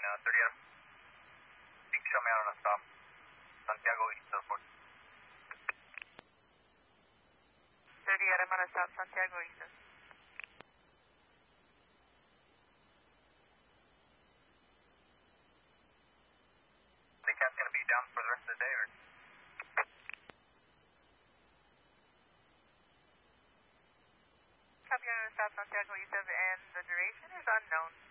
30 Adam. Show me out on a stop. Santiago East Airport. 30 Adam on a stop, Santiago East. The cat's going to be down for the rest of the day, or? Copy on a stop, Santiago East, and the duration is unknown.